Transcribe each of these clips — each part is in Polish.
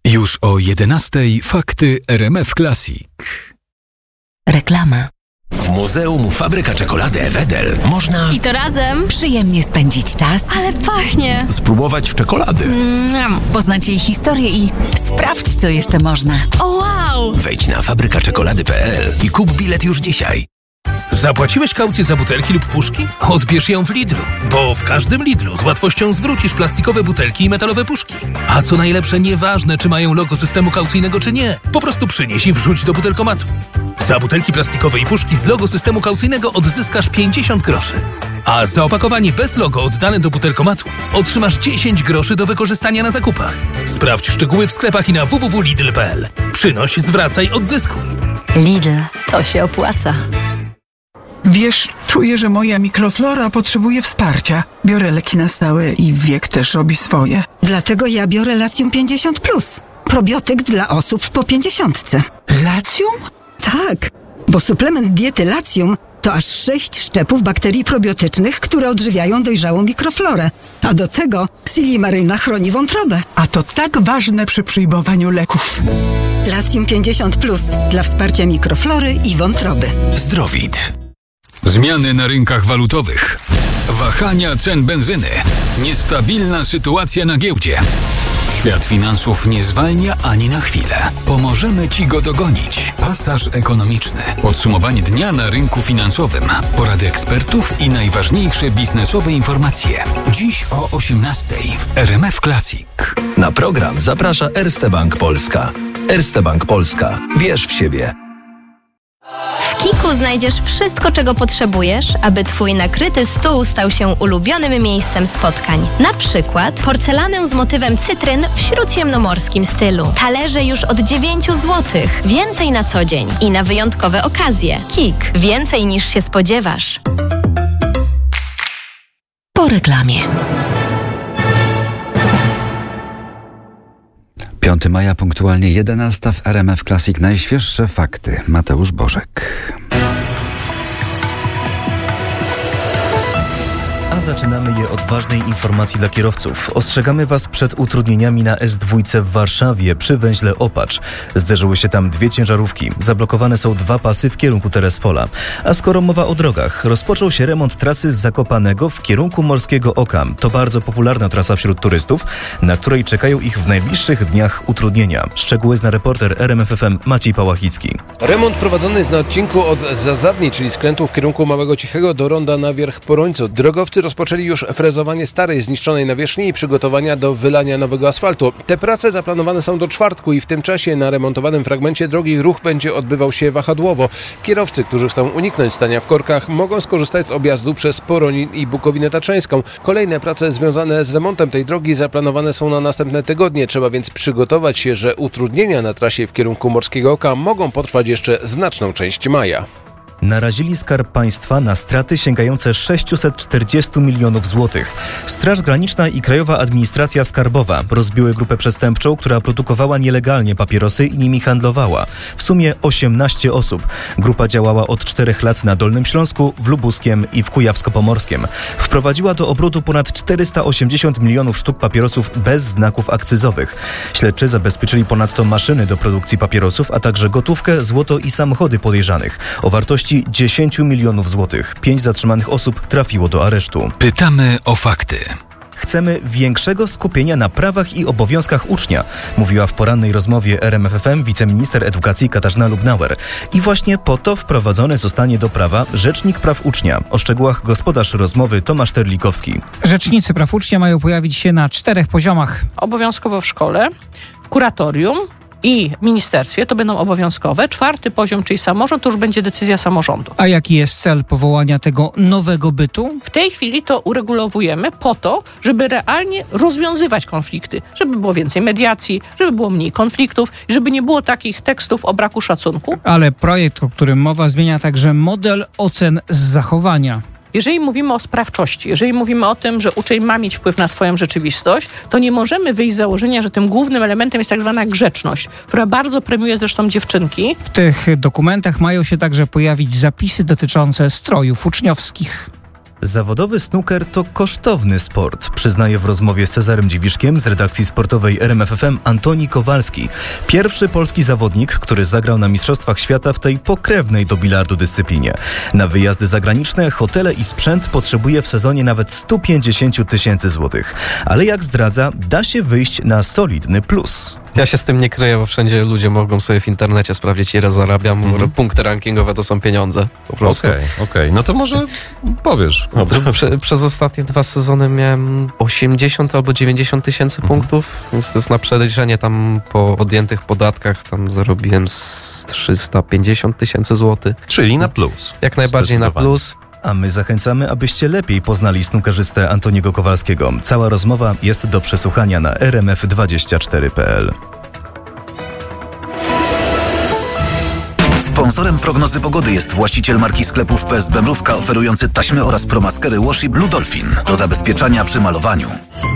Już o 11:00 fakty RMF Classic. Reklama. W Muzeum Fabryka Czekolady Ewedel można... I to razem Przyjemnie spędzić czas. ale pachnie. spróbować czekolady. Poznać jej historię i sprawdź, co jeszcze można. O wow! Wejdź na fabrykaczekolady.pl i kup bilet już dzisiaj. Zapłaciłeś kaucję za butelki lub puszki? Odbierz ją w Lidlu, bo w każdym Lidlu z łatwością zwrócisz plastikowe butelki i metalowe puszki. A co najlepsze, nieważne, czy mają logo systemu kaucyjnego, czy nie. Po prostu przynieś i wrzuć do butelkomatu. Za butelki plastikowe i puszki z logo systemu kaucyjnego odzyskasz 50 groszy. A za opakowanie bez logo oddane do butelkomatu otrzymasz 10 groszy do wykorzystania na zakupach. Sprawdź szczegóły w sklepach i na www.lidl.pl. Przynoś, zwracaj, odzyskuj. Lidl, to się opłaca. Wiesz, czuję, że moja mikroflora potrzebuje wsparcia. Biorę leki na stałe i wiek też robi swoje. Dlatego ja biorę Latium 50+. Probiotyk dla osób po 50. Latium? Tak, bo suplement diety Latium to aż 6 szczepów bakterii probiotycznych, które odżywiają dojrzałą mikroflorę. A do tego Silimaryna chroni wątrobę. A to tak ważne przy przyjmowaniu leków. Latium 50+ dla wsparcia mikroflory i wątroby. Zdrowit. Zmiany na rynkach walutowych. Wahania cen benzyny. Niestabilna sytuacja na giełdzie. Świat finansów nie zwalnia ani na chwilę. Pomożemy Ci go dogonić. Pasaż ekonomiczny. Podsumowanie dnia na rynku finansowym. Porady ekspertów i najważniejsze biznesowe informacje. Dziś o 18:00 w RMF Classic. Na program zaprasza Erste Bank Polska. Erste Bank Polska. Wierz w siebie. W Kiku znajdziesz wszystko, czego potrzebujesz, aby Twój nakryty stół stał się ulubionym miejscem spotkań. Na przykład porcelanę z motywem cytryn w śródziemnomorskim stylu. Talerze już od 9 zł. Więcej na co dzień i na wyjątkowe okazje. Kik. Więcej niż się spodziewasz. Po reklamie. 5 maja, punktualnie 11:00 w RMF Classic. Najświeższe fakty. Mateusz Bożek. A zaczynamy je od ważnej informacji dla kierowców. Ostrzegamy Was przed utrudnieniami na S2 w Warszawie przy węźle Opacz. Zderzyły się tam 2 ciężarówki. Zablokowane są 2 pasy w kierunku Terespola. A skoro mowa o drogach, rozpoczął się remont trasy z Zakopanego w kierunku Morskiego Oka. To bardzo popularna trasa wśród turystów, na której czekają ich w najbliższych dniach utrudnienia. Szczegóły zna reporter RMF FM Maciej Pałachicki. Remont prowadzony jest na odcinku od Zazadni, czyli skrętu w kierunku Małego Cichego do ronda na Wierch Porońcu. Drogowcy rozpoczęli już frezowanie starej, zniszczonej nawierzchni i przygotowania do wylania nowego asfaltu. Te prace zaplanowane są do czwartku i w tym czasie na remontowanym fragmencie drogi ruch będzie odbywał się wahadłowo. Kierowcy, którzy chcą uniknąć stania w korkach, mogą skorzystać z objazdu przez Poronin i Bukowinę Tatrzańską. Kolejne prace związane z remontem tej drogi zaplanowane są na następne tygodnie. Trzeba więc przygotować się, że utrudnienia na trasie w kierunku Morskiego Oka mogą potrwać jeszcze znaczną część maja. Narazili Skarb Państwa na straty sięgające 640 milionów złotych. Straż Graniczna i Krajowa Administracja Skarbowa rozbiły grupę przestępczą, która produkowała nielegalnie papierosy i nimi handlowała. W sumie 18 osób. Grupa działała od 4 lat na Dolnym Śląsku, w Lubuskiem i w Kujawsko-Pomorskiem. Wprowadziła do obrotu ponad 480 milionów sztuk papierosów bez znaków akcyzowych. Śledczy zabezpieczyli ponadto maszyny do produkcji papierosów, a także gotówkę, złoto i samochody podejrzanych o wartości 10 milionów złotych. 5 zatrzymanych osób trafiło do aresztu. Pytamy o fakty. Chcemy większego skupienia na prawach i obowiązkach ucznia, mówiła w porannej rozmowie RMF FM wiceminister edukacji Katarzyna Lubnauer. I właśnie po to wprowadzony zostanie do prawa Rzecznik Praw Ucznia. O szczegółach gospodarz rozmowy Tomasz Terlikowski. Rzecznicy praw ucznia mają pojawić się na 4 poziomach. Obowiązkowo w szkole, w kuratorium i w ministerstwie, to będą obowiązkowe. 4 poziom, czyli samorząd, to już będzie decyzja samorządu. A jaki jest cel powołania tego nowego bytu? W tej chwili to uregulowujemy po to, żeby realnie rozwiązywać konflikty, żeby było więcej mediacji, żeby było mniej konfliktów, żeby nie było takich tekstów o braku szacunku. Ale projekt, o którym mowa, zmienia także model ocen z zachowania. Jeżeli mówimy o sprawczości, jeżeli mówimy o tym, że uczeń ma mieć wpływ na swoją rzeczywistość, to nie możemy wyjść z założenia, że tym głównym elementem jest tak zwana grzeczność, która bardzo premiuje zresztą dziewczynki. W tych dokumentach mają się także pojawić zapisy dotyczące strojów uczniowskich. Zawodowy snooker to kosztowny sport, przyznaje w rozmowie z Cezarem Dziwiszkiem z redakcji sportowej RMF FM Antoni Kowalski. Pierwszy polski zawodnik, który zagrał na Mistrzostwach Świata w tej pokrewnej do bilardu dyscyplinie. Na wyjazdy zagraniczne, hotele i sprzęt potrzebuje w sezonie nawet 150 tysięcy złotych. Ale jak zdradza, da się wyjść na solidny plus. Ja się z tym nie kryję, bo wszędzie ludzie mogą sobie w internecie sprawdzić, ile zarabiam. Punkty rankingowe to są pieniądze, po prostu. Okej. No to może powiesz. Przez ostatnie 2 sezony miałem 80 albo 90 tysięcy punktów, więc to jest na przeliczenie tam po odjętych podatkach, tam zarobiłem z 350 tysięcy złotych. Czyli na plus. Jak najbardziej na plus. A my zachęcamy, abyście lepiej poznali snookerzystę Antoniego Kowalskiego. Cała rozmowa jest do przesłuchania na rmf24.pl. Sponsorem prognozy pogody jest właściciel marki sklepów PSB Mrówka oferujący taśmy oraz promaskery Washi Blue Dolphin do zabezpieczania przy malowaniu.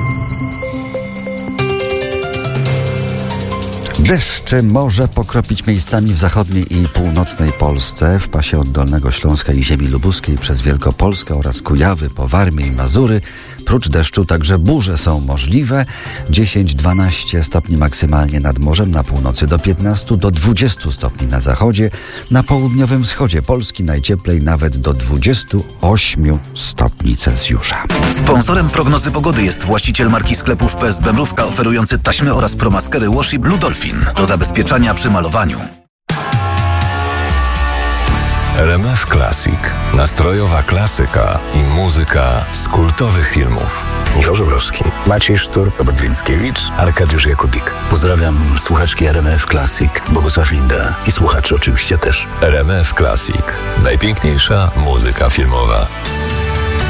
Deszcze może pokropić miejscami w zachodniej i północnej Polsce, w pasie od Dolnego Śląska i ziemi lubuskiej przez Wielkopolskę oraz Kujawy po Warmię i Mazury. Prócz deszczu także burze są możliwe. 10-12 stopni maksymalnie nad morzem, na północy do 15 do 20 stopni na zachodzie. Na południowym wschodzie Polski najcieplej nawet do 28 stopni Celsjusza. Sponsorem prognozy pogody jest właściciel marki sklepów PSB Mrówka oferujący taśmy oraz promaskery Washi Blue Dolphin do zabezpieczania przy malowaniu. RMF Classic. Nastrojowa klasyka i muzyka z kultowych filmów. Michał Żebrowski, Maciej Sztur, Robert Więckiewicz, Arkadiusz Jakubik. Pozdrawiam słuchaczki RMF Classic, Bogusław Linda i słuchaczy oczywiście też. RMF Classic. Najpiękniejsza muzyka filmowa.